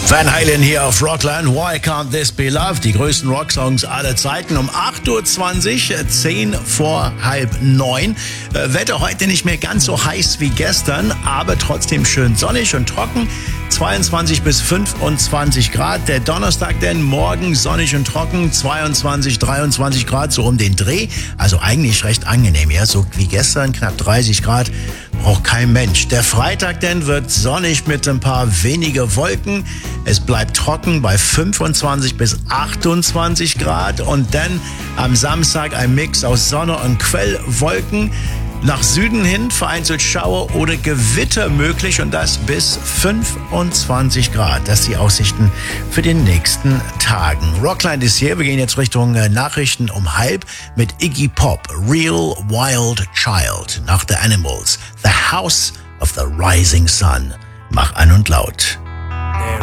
Van Halen hier auf Rockland. Why Can't This Be Love? Die größten Rocksongs aller Zeiten um 8.20 Uhr, 10 vor halb 9. Wetter heute nicht mehr ganz so heiß wie gestern, aber trotzdem schön sonnig und trocken. 22 bis 25 Grad. Der Donnerstag denn morgen sonnig und trocken, 22, 23 Grad, so um den Dreh. Also eigentlich recht angenehm, ja, so wie gestern, knapp 30 Grad. Braucht kein Mensch. Der Freitag denn wird sonnig mit ein paar wenige Wolken. Es bleibt trocken bei 25 bis 28 Grad. Und dann am Samstag ein Mix aus Sonne und Quellwolken. Nach Süden hin vereinzelt Schauer oder Gewitter möglich und das bis 25 Grad. Das sind die Aussichten für die nächsten Tagen. Rockland ist hier. Wir gehen jetzt Richtung Nachrichten um halb mit Iggy Pop, Real Wild Child, nach The Animals, The House of the Rising Sun. Mach an und laut.